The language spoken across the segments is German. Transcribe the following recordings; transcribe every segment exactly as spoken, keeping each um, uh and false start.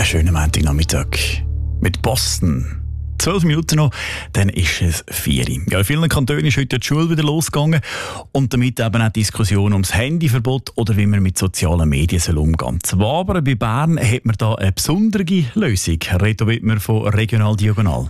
Einen schönen Montagnachmittag mit Boston. Zwölf Minuten noch, dann ist es vier. Ja, in vielen Kantonen ist heute die Schule wieder losgegangen und damit eben auch die Diskussion ums Handyverbot oder wie man mit sozialen Medien umgehen soll. Zwar aber bei Bern hat man da eine besondere Lösung. Reto Wittmer von Regional Diagonal.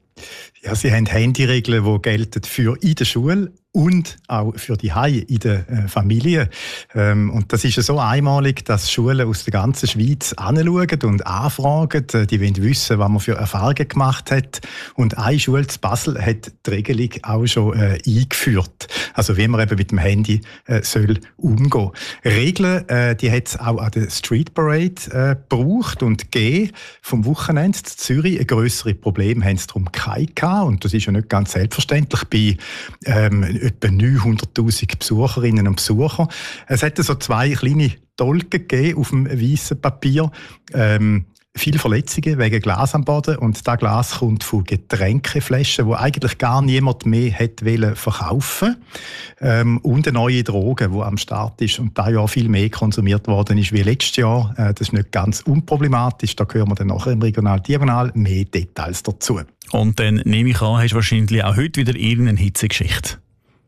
Ja, sie haben Handyregeln, die gelten für in der Schule und auch für die Heim in der äh, Familie. Ähm, und das ist ja so einmalig, dass Schulen aus der ganzen Schweiz anschauen und anfragen. Die wollen wissen, was man für Erfahrungen gemacht hat. Und eine Schule in Basel hat die Regelung auch schon äh, eingeführt. Also wie man eben mit dem Handy äh, soll umgehen. Regeln, äh, die hat es auch an der Street Parade äh, gebraucht und gegeben vom Wochenende in Zürich. Ein grösseres Problem haben sie darum keine gehabt. Und das ist ja nicht ganz selbstverständlich bei ähm, etwa neunhunderttausend Besucherinnen und Besucher. Es hat so zwei kleine Dolken gegeben auf dem weißen Papier. Ähm, viele Verletzungen wegen Glas am Boden. Und das Glas kommt von Getränkeflaschen, die eigentlich gar niemand mehr hätte verkaufen wollen. Ähm, und eine neue Droge, die am Start ist und dieses Jahr viel mehr konsumiert worden ist wie letztes Jahr. Äh, das ist nicht ganz unproblematisch. Da hören wir dann nachher im Regional Diagonal mehr Details dazu. Und dann nehme ich an, hast du wahrscheinlich auch heute wieder irgendeine Hitzegeschichte.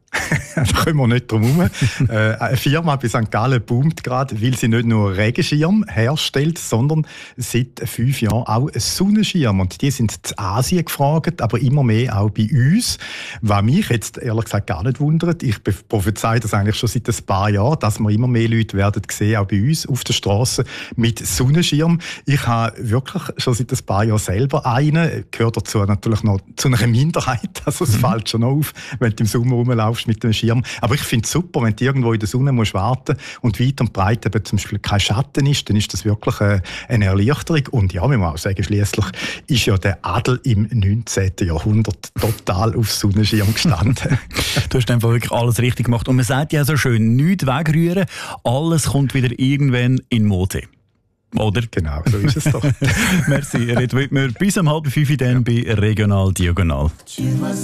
Da kommen wir nicht drum herum. äh, eine Firma bei Sankt Gallen boomt gerade, weil sie nicht nur Regenschirm herstellt, sondern seit fünf Jahren auch einen Sonnenschirm. Und die sind in Asien gefragt, aber immer mehr auch bei uns. Was mich jetzt ehrlich gesagt gar nicht wundert, ich prophezei das eigentlich schon seit ein paar Jahren, dass wir immer mehr Leute werden sehen, auch bei uns auf der Straße mit Sonnenschirm. Ich habe wirklich schon seit ein paar Jahren selber einen, gehört dazu natürlich noch zu einer Minderheit, also es mhm. fällt schon auf, wenn du im Sommer rumlaufst mit dem Schirm. Aber ich finde es super, wenn du irgendwo in der Sonne musst warten und weit und breit eben zum Beispiel kein Schatten ist, dann ist das wirklich eine, eine Erleichterung. Und ja, wir müssen auch sagen, schliesslich ist ja der Adel im neunzehnten Jahrhundert total auf Sonnenschirm gestanden. Du hast einfach wirklich alles richtig gemacht. Und man sagt ja so schön, nichts wegrühren, alles kommt wieder irgendwann in Mode. Oder? Genau, so ist es doch. Merci, Reto Wittmer. Bis um halb fünf dann ja. bei Regional Diagonal.